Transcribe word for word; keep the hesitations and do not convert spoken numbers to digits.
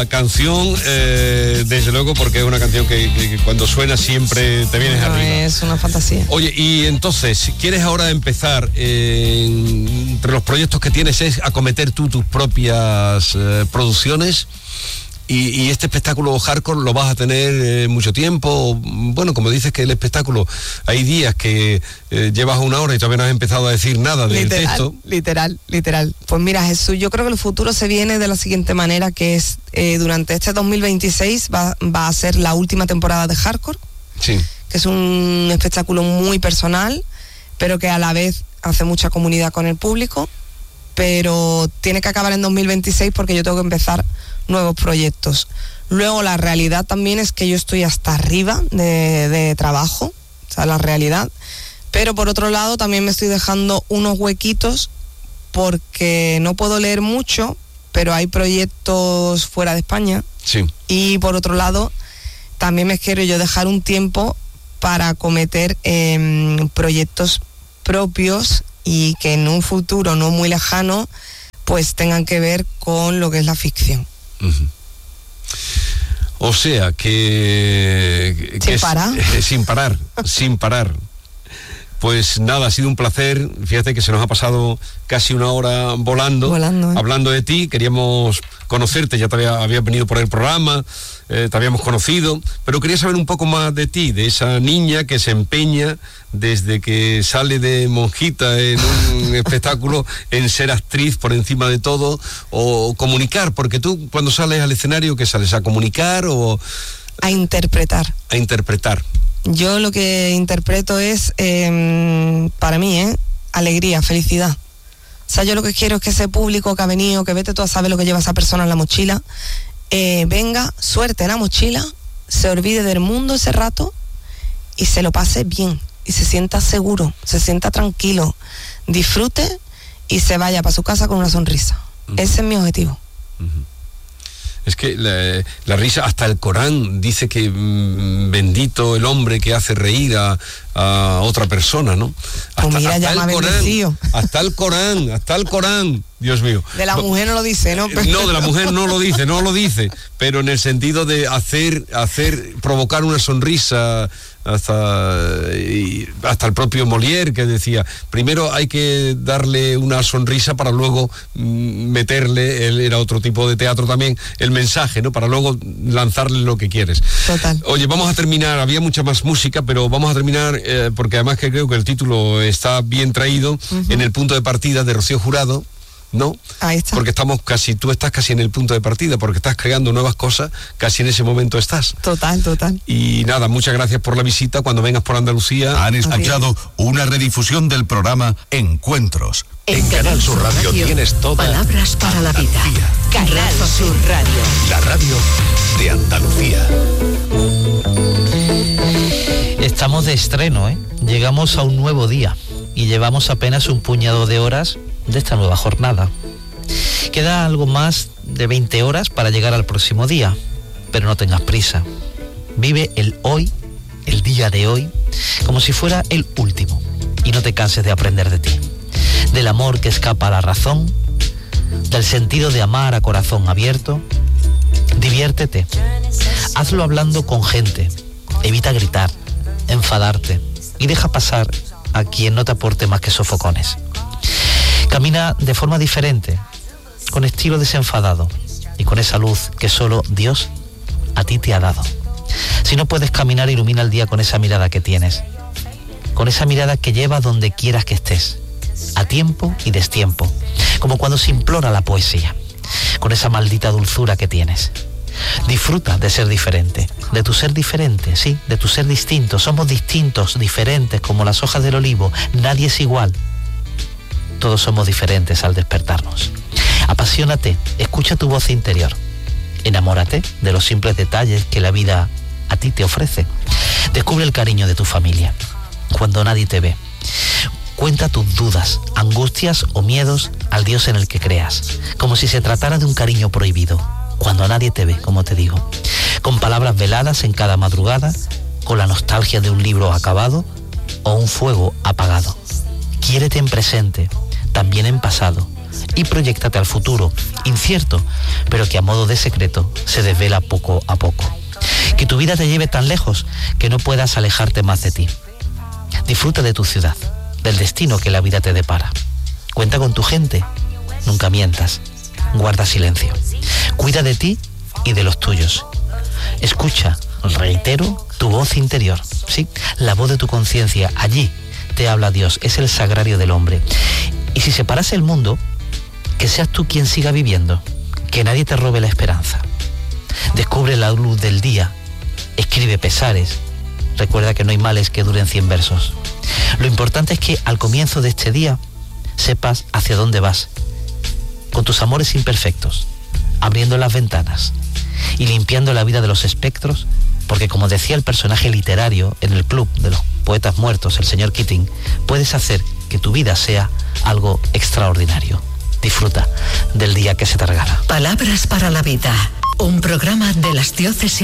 canción, eh, desde luego, porque es una canción que, que, que cuando suena siempre te vienes no, arriba. Es una fantasía. Oye, y entonces, si quieres ahora empezar, eh, entre los proyectos que tienes es acometer tú tus propias eh, producciones. Y, y este espectáculo hardcore lo vas a tener eh, mucho tiempo. Bueno, como dices que el espectáculo, hay días que eh, llevas una hora y todavía no has empezado a decir nada del literal, texto. Literal, literal. Pues mira, Jesús, yo creo que el futuro se viene de la siguiente manera, que es eh, durante este dos mil veintiséis va, va a ser la última temporada de Hardcore. Sí. Que es un espectáculo muy personal, pero que a la vez hace mucha comunidad con el público. Pero tiene que acabar en dos mil veintiséis porque yo tengo que empezar nuevos proyectos. Luego la realidad también es que yo estoy hasta arriba de, de trabajo, o sea, la realidad. Pero por otro lado también me estoy dejando unos huequitos porque no puedo leer mucho, pero hay proyectos fuera de España. Sí. Y por otro lado también me quiero yo dejar un tiempo para acometer eh, proyectos propios y que en un futuro no muy lejano pues tengan que ver con lo que es la ficción. Uh-huh. O sea que, que sin es, parar eh, sin parar sin parar pues nada, ha sido un placer. Fíjate que se nos ha pasado casi una hora volando, volando ¿eh? hablando de ti. Queríamos conocerte, ya te había, había venido por el programa, eh, te habíamos conocido, pero quería saber un poco más de ti, de esa niña que se empeña desde que sale de monjita en un espectáculo en ser actriz por encima de todo, o comunicar, porque tú cuando sales al escenario, ¿qué sales? ¿A comunicar o...? A interpretar. A interpretar. Yo lo que interpreto es, eh, para mí, ¿eh? alegría, felicidad. O sea, yo lo que quiero es que ese público que ha venido, que vete tú a saber lo que lleva esa persona en la mochila, eh, venga, suerte en la mochila, se olvide del mundo ese rato y se lo pase bien, y se sienta seguro, se sienta tranquilo, disfrute y se vaya para su casa con una sonrisa. Uh-huh. Ese es mi objetivo. Uh-huh. Es que la, la risa, hasta el Corán dice que mmm, bendito el hombre que hace reír a, a otra persona, ¿no? Hasta, pues mira, hasta, ya el Corán, hasta el Corán, hasta el Corán, Dios mío. De la mujer no lo dice, ¿no? Pero... No, de la mujer no lo dice, no lo dice, pero en el sentido de hacer, hacer, provocar una sonrisa. Hasta, y hasta el propio Molière, que decía, primero hay que darle una sonrisa para luego mm, meterle, él era otro tipo de teatro también, el mensaje, ¿no? Para luego lanzarle lo que quieres. Total. Oye, vamos a terminar, había mucha más música, pero vamos a terminar, eh, porque además que creo que el título está bien traído, uh-huh. en el punto de partida de Rocío Jurado, ¿no? Ahí está. Porque estamos casi, tú estás casi en el punto de partida, porque estás creando nuevas cosas, casi en ese momento estás. Total, total. Y nada, muchas gracias por la visita. Cuando vengas por Andalucía. Han escuchado una redifusión del programa Encuentros. En, en Canal Sur Radio, Radio tienes toda Palabras para la vida. Canal Sur Radio. La radio de Andalucía. Estamos de estreno, ¿eh? Llegamos a un nuevo día y llevamos apenas un puñado de horas de esta nueva jornada. Queda algo más de veinte horas para llegar al próximo día, pero no tengas prisa. Vive el hoy, el día de hoy, como si fuera el último, y no te canses de aprender de ti, del amor que escapa a la razón, del sentido de amar a corazón abierto. Diviértete, hazlo hablando con gente, evita gritar, enfadarte y deja pasar a quien no te aporte más que sofocones. Camina de forma diferente, con estilo desenfadado y con esa luz que solo Dios a ti te ha dado. Si no puedes caminar, ilumina el día con esa mirada que tienes, con esa mirada que lleva donde quieras que estés, a tiempo y destiempo, como cuando se implora la poesía, con esa maldita dulzura que tienes. Disfruta de ser diferente, de tu ser diferente, sí, de tu ser distinto. Somos distintos, diferentes, como las hojas del olivo. Nadie es igual. Todos somos diferentes al despertarnos. Apasionate, escucha tu voz interior. Enamórate de los simples detalles que la vida a ti te ofrece. Descubre el cariño de tu familia cuando nadie te ve. Cuenta tus dudas, angustias o miedos al Dios en el que creas, como si se tratara de un cariño prohibido, cuando nadie te ve, como te digo. Con palabras veladas en cada madrugada, con la nostalgia de un libro acabado o un fuego apagado. Quiérete en presente, también en pasado, y proyéctate al futuro, incierto, pero que a modo de secreto se desvela poco a poco. Que tu vida te lleve tan lejos que no puedas alejarte más de ti. Disfruta de tu ciudad, del destino que la vida te depara. Cuenta con tu gente, nunca mientas, guarda silencio. Cuida de ti y de los tuyos. Escucha, reitero, tu voz interior, ¿sí? La voz de tu conciencia, allí te habla Dios, es el sagrario del hombre. Y si se parase el mundo, que seas tú quien siga viviendo, que nadie te robe la esperanza. Descubre la luz del día, escribe pesares, recuerda que no hay males que duren cien versos. Lo importante es que al comienzo de este día sepas hacia dónde vas, con tus amores imperfectos, abriendo las ventanas y limpiando la vida de los espectros, porque como decía el personaje literario en el club de los poetas muertos, el señor Keating, puedes hacer que tu vida sea algo extraordinario. Disfruta del día que se te regala. Palabras para la vida, un programa de las diócesis